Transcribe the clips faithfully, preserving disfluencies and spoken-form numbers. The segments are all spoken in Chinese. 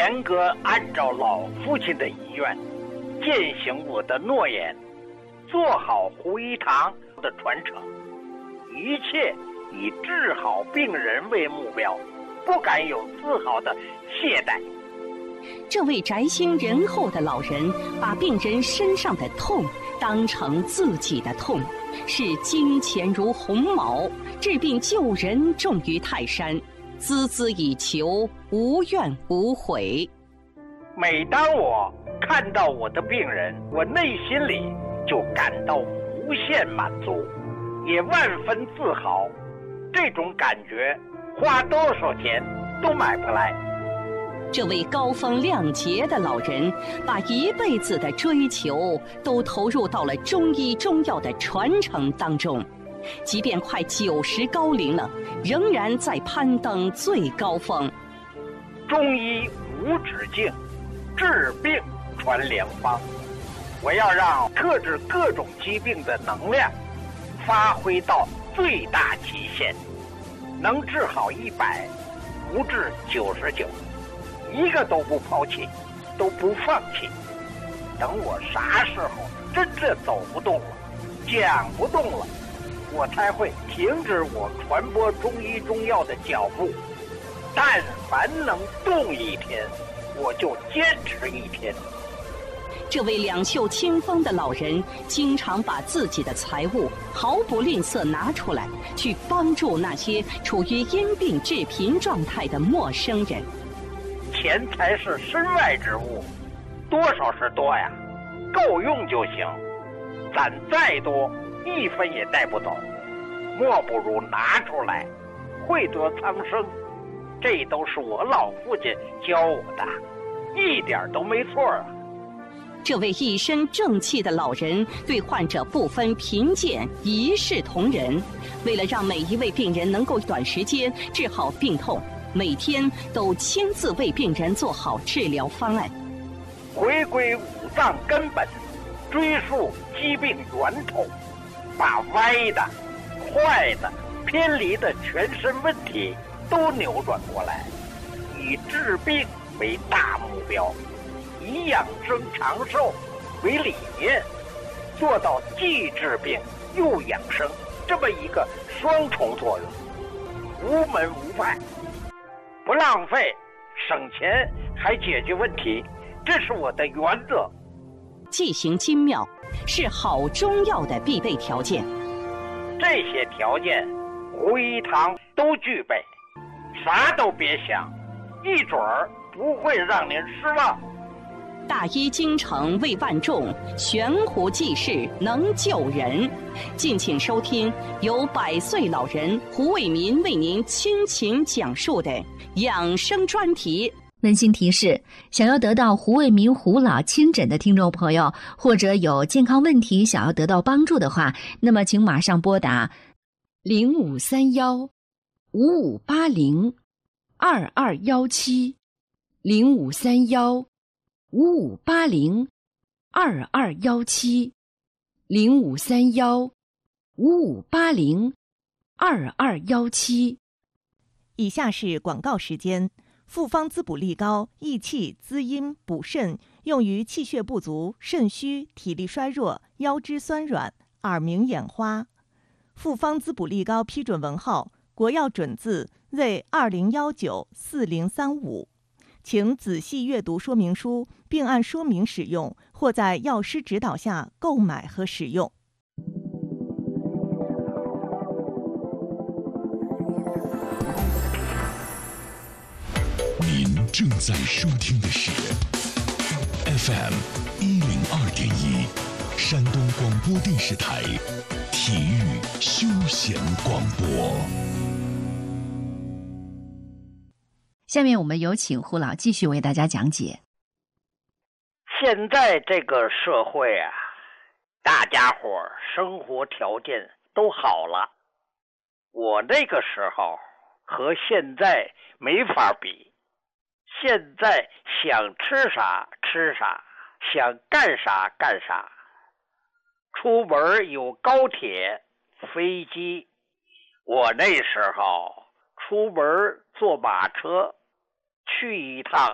严格按照老父亲的遗愿，践行我的诺言，做好胡一堂的传承，一切以治好病人为目标，不敢有丝毫的懈怠。 这位宅心仁厚的老人把病人身上的痛当成自己的痛，视金钱如鸿毛，治病救人重于泰山，孜孜以求，无怨无悔。 每当我看到我的病人，我内心里就感到无限满足，也万分自豪。这种感觉花多少钱都买不来。 这位高风亮节的老人把一辈子的追求都投入到了中医中药的传承当中，即便快九十高龄了，仍然在攀登最高峰。 中医无止境，治病传良方。我要让克制各种疾病的能量发挥到最大极限，能治好一百，不治九十九，一个都不抛弃，都不放弃。等我啥时候真正走不动了，讲不动了，我才会停止我传播中医中药的脚步。但凡能动一天，我就坚持一天。 这位两袖清风的老人经常把自己的财物毫不吝啬拿出来，去帮助那些处于因病致贫状态的陌生人。 钱财是身外之物，多少是多呀，够用就行。攒再多，一分也带不走，莫不如拿出来，惠泽苍生。这都是我老父亲教我的，一点都没错啊。 这位一身正气的老人对患者不分贫贱，一视同仁。为了让每一位病人能够短时间治好病痛，每天都亲自为病人做好治疗方案。 回归五脏根本，追溯疾病源头，把歪的、坏的、偏离的全身问题都扭转过来，以治病为大目标，以养生长寿为理念，做到既治病又养生这么一个双重作用，无门无派，不浪费，省钱还解决问题，这是我的原则。 剂行精妙是好中药的必备条件， 这些条件胡一堂都具备，啥都别想，一准儿不会让您失望。 大医精诚为万众，悬壶济世能救人。敬请收听由百岁老人胡卫民为您倾情讲述的养生专题。 温馨提示：想要得到胡卫民胡老亲诊的听众朋友，或者有健康问题想要得到帮助的话，那么请马上拨打零五三幺五五八零二二幺七零五三幺五五八零二二幺七零五三幺五五八零二二幺七。 以下是广告时间。复方滋补力高，益气滋阴补肾，用于气血不足、肾虚、体力衰弱、腰肢酸软、耳鸣眼花。复方滋补力高批准文号：国药准字 Z 二零一九四零三五。请仔细阅读说明书，并按说明使用，或在药师指导下购买和使用。 您正在收听的是 F M 一零二点一，山东广播电视台体育休闲广播。 下面我们有请胡老继续为大家讲解。 现在这个社会啊，大家伙生活条件都好了，我那个时候和现在没法比。现在想吃啥吃啥，想干啥干啥。出门有高铁、飞机，我那时候出门坐马车，去一趟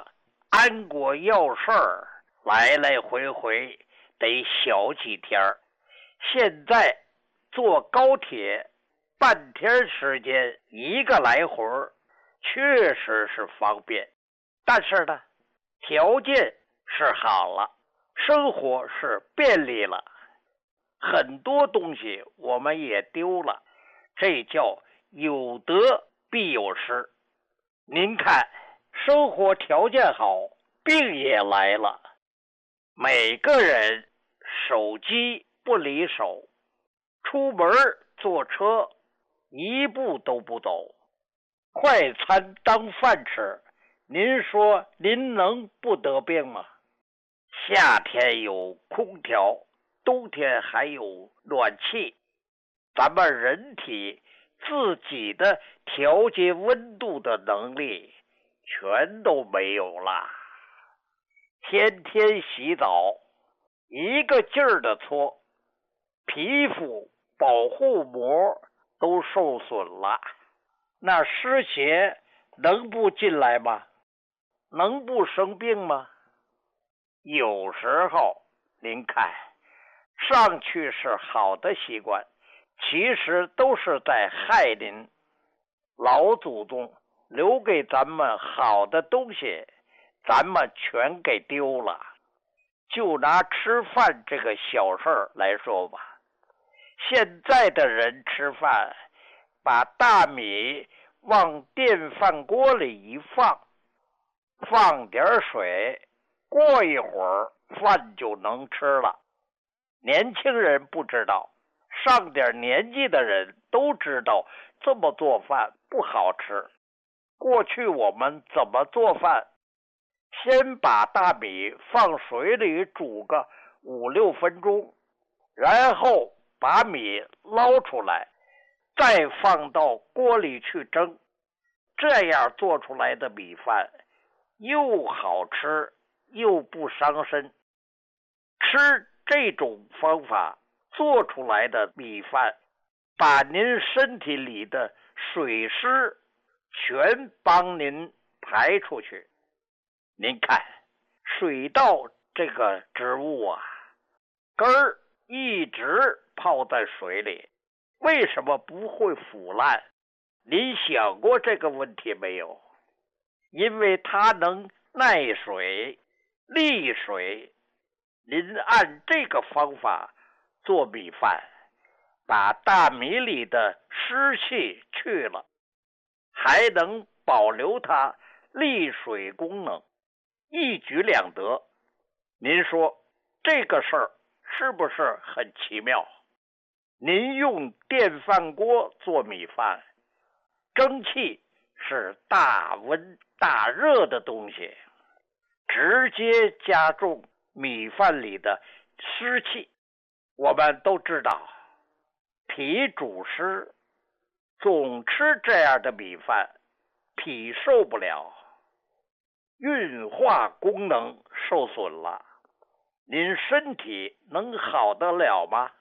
安国要事儿来来回回得小几天，现在坐高铁半天时间一个来回，确实是方便。但是呢，条件是好了，生活是便利了，很多东西我们也丢了，这叫有得必有失。您看，生活条件好，病也来了，每个人手机不离手，出门坐车一步都不走，快餐当饭吃，您说您能不得病吗？夏天有空调，冬天还有暖气，咱们人体自己的调节温度的能力全都没有了，天天洗澡，一个劲儿的搓，皮肤保护膜都受损了，那湿邪能不进来吗？能不生病吗？有时候您看，上去是好的习惯，其实都是在害您。老祖宗留给咱们好的东西，咱们全给丢了。就拿吃饭这个小事儿来说吧，现在的人吃饭，把大米往电饭锅里一放，放点水，过一会儿饭就能吃了。年轻人不知道，上点年纪的人都知道这么做饭不好吃。过去我们怎么做饭？先把大米放水里煮个五六分钟，然后把米捞出来，再放到锅里去蒸。这样做出来的米饭又好吃又不伤身。吃这种方法做出来的米饭，把您身体里的水湿全帮您排出去。您看，水稻这个植物啊，根儿一直泡在水里，为什么不会腐烂？您想过这个问题没有？因为它能耐水、利水。您按这个方法做米饭，把大米里的湿气去了，还能保留它利水功能，一举两得。您说这个事儿是不是很奇妙？您用电饭锅做米饭，蒸汽是大温大热的东西，直接加重米饭里的湿气。我们都知道，脾主湿，总吃这样的米饭，脾受不了，运化功能受损了，您身体能好得了吗？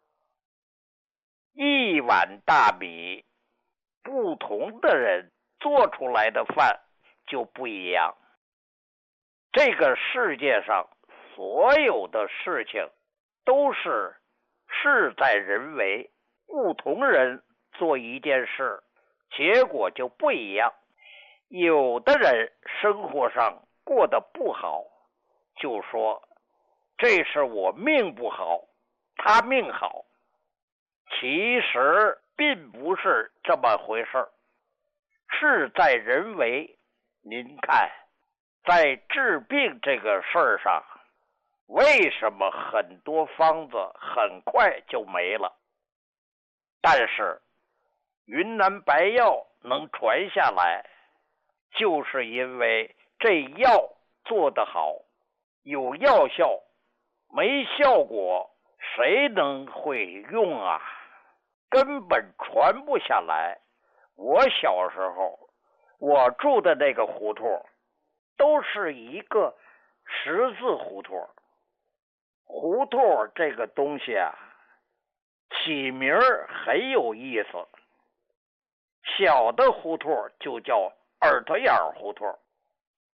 一碗大米，不同的人做出来的饭就不一样。这个世界上所有的事情都是事在人为，不同人做一件事，结果就不一样。有的人生活上过得不好，就说这是我命不好，他命好。其实并不是这么回事，事在人为。您看，在治病这个事儿上，为什么很多方子很快就没了？但是云南白药能传下来，就是因为这药做得好，有药效，没效果谁能会用啊？根本传不下来。我小时候，我住的那个胡同都是一个十字胡同。胡同这个东西啊，起名很有意思。小的胡同就叫耳朵眼胡同，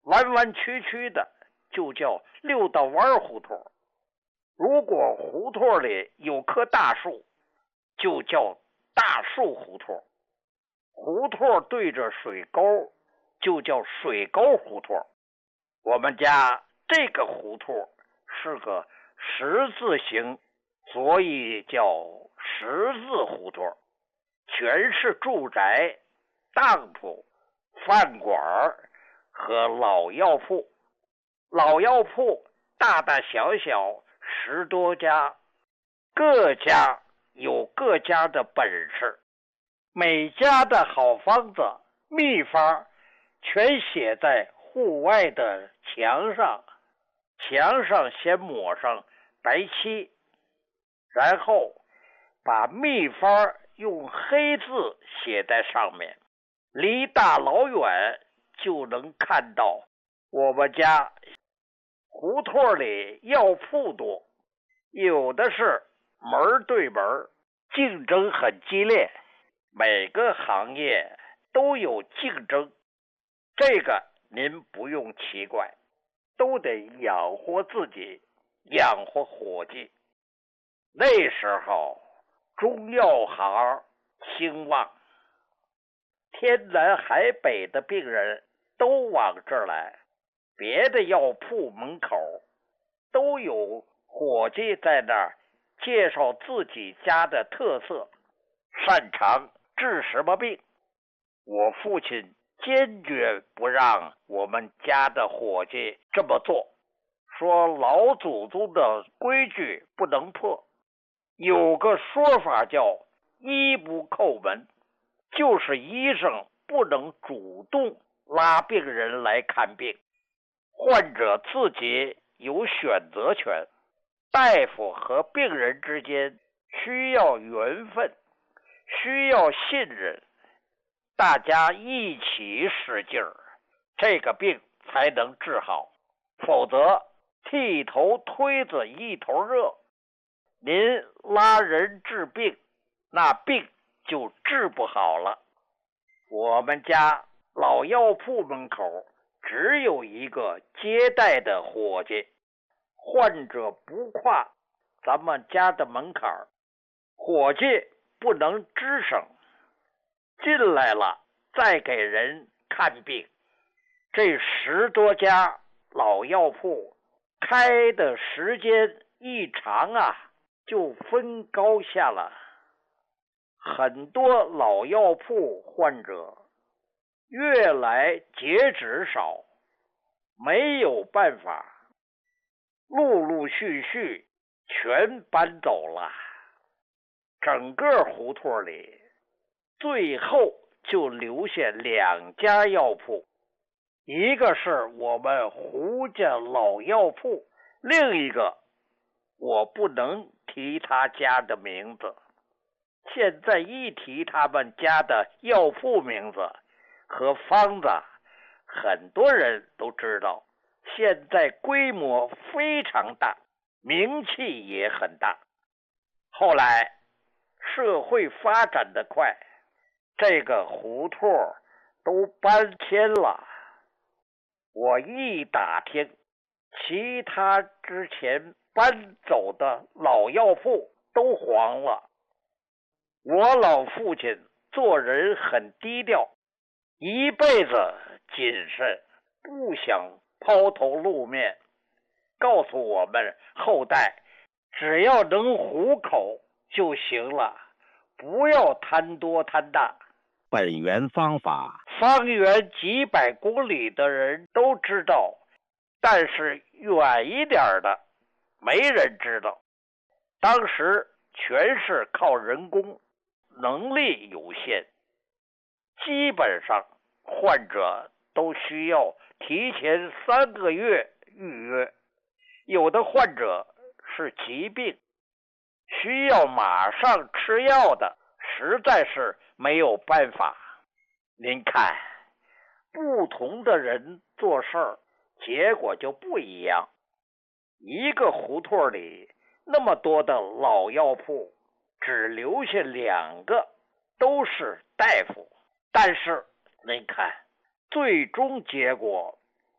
弯弯曲曲的就叫六道弯胡同。如果胡同里有棵大树，就叫大树胡同。胡同对着水沟，就叫水沟胡同。我们家这个胡同是个十字形，所以叫十字胡同，全是住宅、当铺、饭馆和老药铺。老药铺大大小小十多家，各家有各家的本事，每家的好方子秘方全写在户外的墙上，墙上先抹上白漆，然后把秘方用黑字写在上面，离大老远就能看到。我们家胡同里药铺多，有的是门对门，竞争很激烈，每个行业都有竞争，这个您不用奇怪，都得养活自己，养活伙计。那时候中药行兴旺，天南海北的病人都往这儿来，别的药铺门口都有伙计在那儿介绍自己家的特色，擅长治什么病。我父亲坚决不让我们家的伙计这么做，说老祖宗的规矩不能破。有个说法叫医不叩门，就是医生不能主动拉病人来看病，患者自己有选择权。大夫和病人之间需要缘分，需要信任，大家一起使劲儿，这个病才能治好，否则剃头推子一头热，您拉人治病，那病就治不好了。我们家老药铺门口只有一个接待的伙计，患者不跨咱们家的门槛，伙计不能吱声，进来了再给人看病。这十多家老药铺开的时间一长啊，就分高下了。很多老药铺患者越来截止少，没有办法，陆陆续续全搬走了。整个胡同里最后就留下两家药铺，一个是我们胡家老药铺，另一个我不能提他家的名字。现在一提他们家的药铺名字和方子，很多人都知道。现在规模非常大，名气也很大。后来社会发展得快，这个胡同都搬迁了。我一打听，其他之前搬走的老药铺都黄了。我老父亲做人很低调，一辈子谨慎，不想抛头露面，告诉我们后代，只要能糊口就行了，不要贪多贪大。 本源方法， 方圆几百公里的人都知道，但是远一点的没人知道。当时全是靠人工，能力有限，基本上患者都需要提前三个月预约。有的患者是疾病，需要马上吃药的，实在是没有办法。您看，不同的人做事儿，结果就不一样。一个胡同里那么多的老药铺，只留下两个都是大夫，但是您看最终结果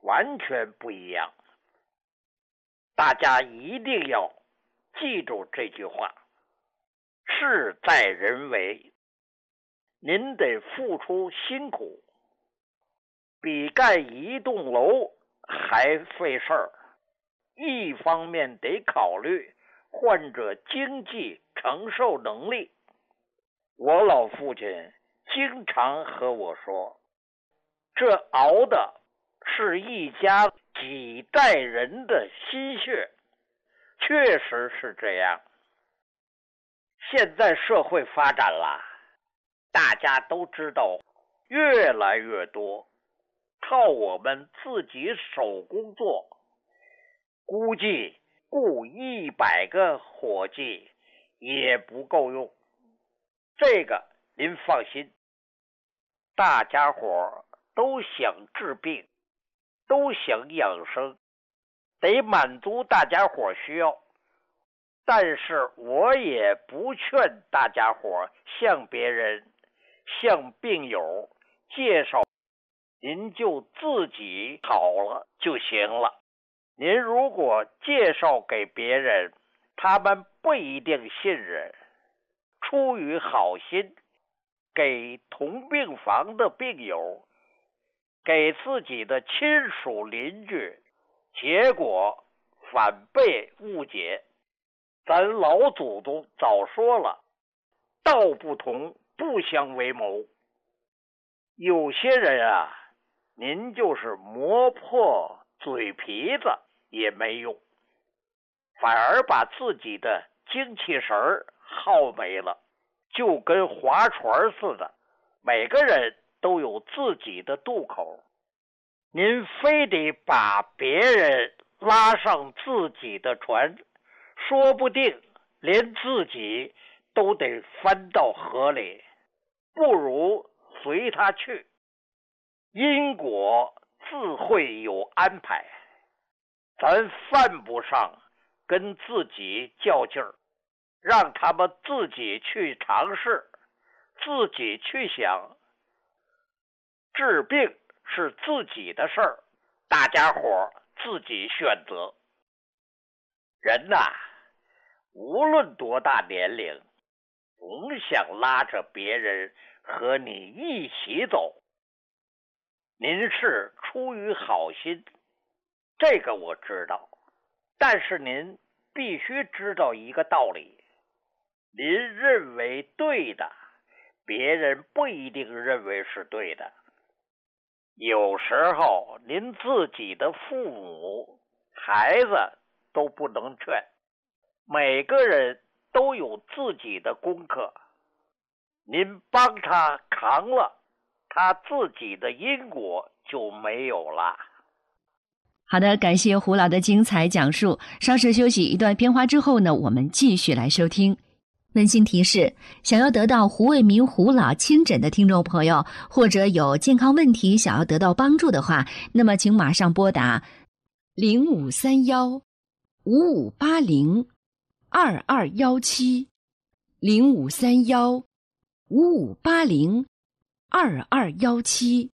完全不一样。大家一定要记住这句话，事在人为，您得付出辛苦，比盖一栋楼还费事儿。一方面得考虑患者经济承受能力。我老父亲经常和我说，这熬的是一家几代人的心血，确实是这样。现在社会发展了，大家都知道越来越多靠我们自己手工做，估计雇一百个伙计也不够用。这个您放心，大家伙都想治病，都想养生，得满足大家伙需要。但是我也不劝大家伙向别人、向病友介绍，您就自己好了就行了。您如果介绍给别人，他们不一定信任。出于好心，给同病房的病友，给自己的亲属邻居，结果反被误解。咱老祖宗早说了，道不同不相为谋。有些人啊，您就是磨破嘴皮子也没用，反而把自己的精气神儿耗没了，就跟划船似的，每个人都有自己的渡口，您非得把别人拉上自己的船，说不定连自己都得翻到河里，不如随他去。因果自会有安排，咱犯不上跟自己较劲儿，让他们自己去尝试，自己去想。治病是自己的事儿，大家伙自己选择。人呐，无论多大年龄，总想拉着别人和你一起走。您是出于好心，这个我知道，但是您必须知道一个道理，您认为对的，别人不一定认为是对的。有时候您自己的父母、孩子都不能劝，每个人都有自己的功课，您帮他扛了，他自己的因果就没有了。 好的，感谢胡老的精彩讲述。稍事休息一段片花之后呢，我们继续来收听。温馨提示，想要得到胡卫民胡老亲诊的听众朋友，或者有健康问题想要得到帮助的话，那么请马上拨打零五三幺五五八零二二幺七零五三幺五五八零二二幺七。